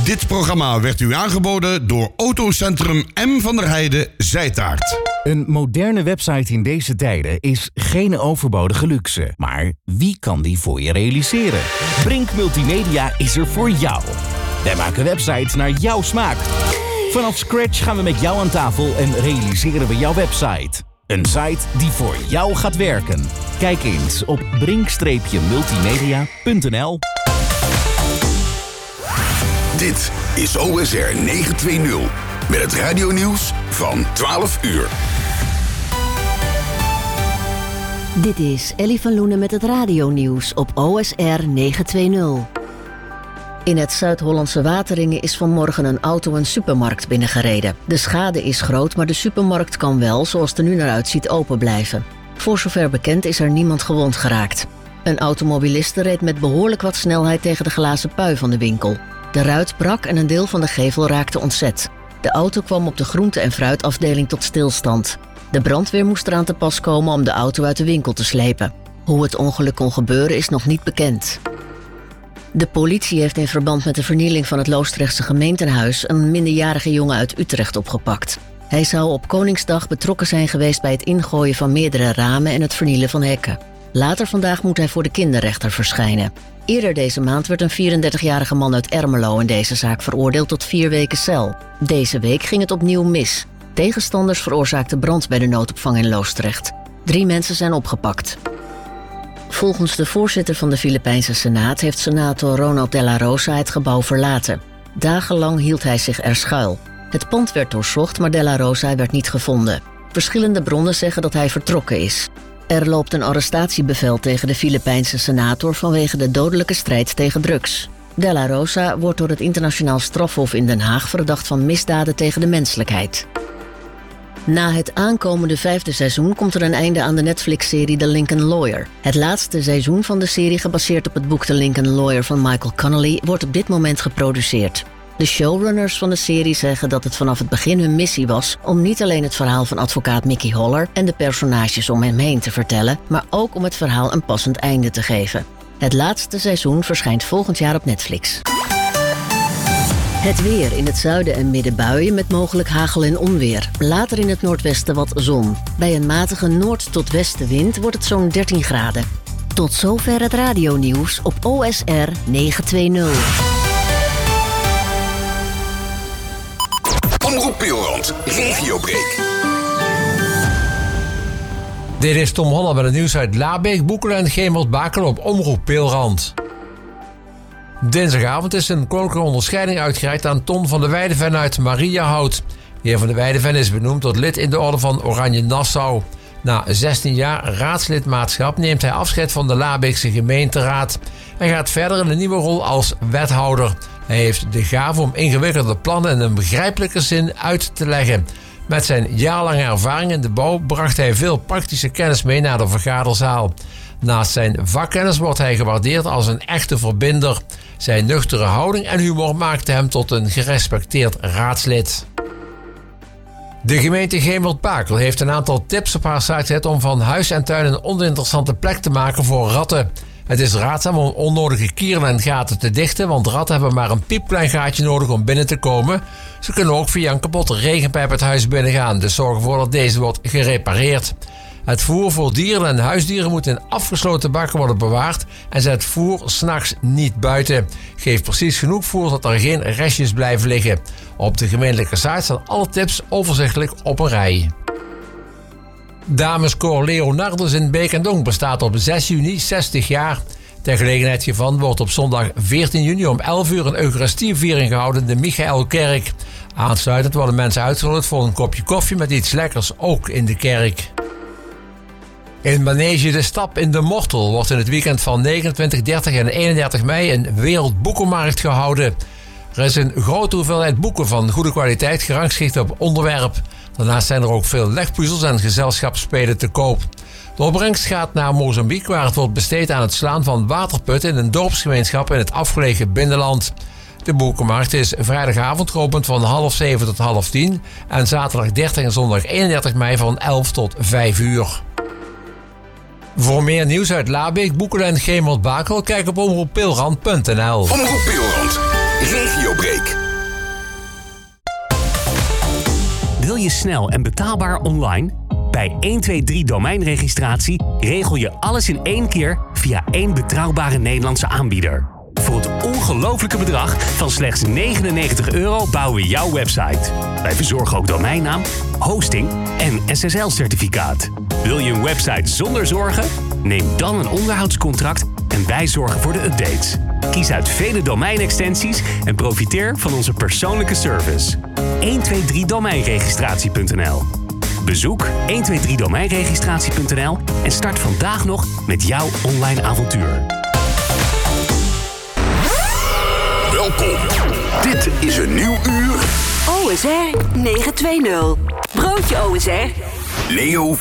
Dit programma werd u aangeboden door Autocentrum M. van der Heijden, Zijtaart. Een moderne website in deze tijden is geen overbodige luxe. Maar wie kan die voor je realiseren? Brink Multimedia is er voor jou. Wij maken websites naar jouw smaak. Vanaf scratch gaan we met jou aan tafel en realiseren we jouw website. Een site die voor jou gaat werken. Kijk eens op brink-multimedia.nl. Dit is OSR 920 met het radionieuws van 12 uur. Dit is Ellie van Loenen met het radionieuws op OSR 920. In het Zuid-Hollandse Wateringen is vanmorgen een auto een supermarkt binnengereden. De schade is groot, maar de supermarkt kan wel, zoals het er nu naar uitziet, open blijven. Voor zover bekend is er niemand gewond geraakt. Een automobiliste reed met behoorlijk wat snelheid tegen de glazen pui van de winkel. De ruit brak en een deel van de gevel raakte ontzet. De auto kwam op de groente- en fruitafdeling tot stilstand. De brandweer moest eraan te pas komen om de auto uit de winkel te slepen. Hoe het ongeluk kon gebeuren is nog niet bekend. De politie heeft in verband met de vernieling van het Loosdrechtse gemeentehuis een minderjarige jongen uit Utrecht opgepakt. Hij zou op Koningsdag betrokken zijn geweest bij het ingooien van meerdere ramen en het vernielen van hekken. Later vandaag moet hij voor de kinderrechter verschijnen. Eerder deze maand werd een 34-jarige man uit Ermelo in deze zaak veroordeeld tot 4 weken cel. Deze week ging het opnieuw mis. Tegenstanders veroorzaakten brand bij de noodopvang in Loosdrecht. 3 mensen zijn opgepakt. Volgens de voorzitter van de Filipijnse Senaat heeft senator Ronald de la Rosa het gebouw verlaten. Dagenlang hield hij zich er schuil. Het pand werd doorzocht, maar de la Rosa werd niet gevonden. Verschillende bronnen zeggen dat hij vertrokken is. Er loopt een arrestatiebevel tegen de Filipijnse senator vanwege de dodelijke strijd tegen drugs. De la Rosa wordt door het Internationaal Strafhof in Den Haag verdacht van misdaden tegen de menselijkheid. Na het aankomende 5e seizoen komt er een einde aan de Netflix-serie The Lincoln Lawyer. Het laatste seizoen van de serie, gebaseerd op het boek The Lincoln Lawyer van Michael Connelly, wordt op dit moment geproduceerd. De showrunners van de serie zeggen dat het vanaf het begin hun missie was om niet alleen het verhaal van advocaat Mickey Holler en de personages om hem heen te vertellen, maar ook om het verhaal een passend einde te geven. Het laatste seizoen verschijnt volgend jaar op Netflix. Het weer: in het zuiden en midden buien met mogelijk hagel en onweer. Later in het noordwesten wat zon. Bij een matige noord- tot westenwind wordt het zo'n 13 graden. Tot zover het radionieuws op OSR 920. Omroep Peelrand, regiobreak. Dit is Tom Holland met het nieuws uit Labeek, Boekelen en Gemert-Bakel op Omroep Peelrand. Dinsdagavond is een koninklijke onderscheiding uitgereikt aan Ton van de Weideven uit Mariahout. De heer van de Weideven is benoemd tot lid in de orde van Oranje Nassau. Na 16 jaar raadslidmaatschap neemt hij afscheid van de Labeekse gemeenteraad. Hij gaat verder in een nieuwe rol als wethouder. Hij heeft de gave om ingewikkelde plannen in een begrijpelijke zin uit te leggen. Met zijn jarenlange ervaring in de bouw bracht hij veel praktische kennis mee naar de vergaderzaal. Naast zijn vakkennis wordt hij gewaardeerd als een echte verbinder. Zijn nuchtere houding en humor maakte hem tot een gerespecteerd raadslid. De gemeente Gemert-Bakel heeft een aantal tips op haar site gezet om van huis en tuin een oninteressante plek te maken voor ratten. Het is raadzaam om onnodige kieren en gaten te dichten, want ratten hebben maar een piepklein gaatje nodig om binnen te komen. Ze kunnen ook via een kapotte regenpijp het huis binnengaan, dus zorg ervoor dat deze wordt gerepareerd. Het voer voor dieren en huisdieren moet in afgesloten bakken worden bewaard en zet voer 's nachts niet buiten. Geef precies genoeg voer dat er geen restjes blijven liggen. Op de gemeentelijke site staan alle tips overzichtelijk op een rij. Dameskoor Leonardus in Beek en Donk bestaat op 6 juni 60 jaar. Ter gelegenheid hiervan wordt op zondag 14 juni om 11 uur een Eucharistieviering gehouden in de Michaelkerk. Aansluitend worden mensen uitgenodigd voor een kopje koffie met iets lekkers, ook in de kerk. In Manege de Stap in de Mortel wordt in het weekend van 29, 30 en 31 mei een wereldboekenmarkt gehouden. Er is een grote hoeveelheid boeken van goede kwaliteit gerangschikt op onderwerp. Daarnaast zijn er ook veel legpuzzels en gezelschapsspelen te koop. De opbrengst gaat naar Mozambique, waar het wordt besteed aan het slaan van waterputten in een dorpsgemeenschap in het afgelegen binnenland. De boekenmarkt is vrijdagavond geopend van 6:30 tot 9:30 en zaterdag 30 en zondag 31 mei van 11 tot 5 uur. Voor meer nieuws uit Labeek, Boekelen en Gemert-Bakel, kijk op omroeppeelrand.nl. Omroep Peelrand, Regiobreak. Wil je snel en betaalbaar online? Bij 123 domeinregistratie regel je alles in één keer via één betrouwbare Nederlandse aanbieder. Voor het ongelofelijke bedrag van slechts €99 bouwen we jouw website. Wij verzorgen ook domeinnaam, hosting en SSL-certificaat. Wil je een website zonder zorgen? Neem dan een onderhoudscontract en wij zorgen voor de updates. Kies uit vele domeinextensies en profiteer van onze persoonlijke service. 123domeinregistratie.nl. Bezoek 123domeinregistratie.nl en start vandaag nog met jouw online avontuur. Welkom. Dit is een nieuw uur. OSR 920. Broodje OSR. Leo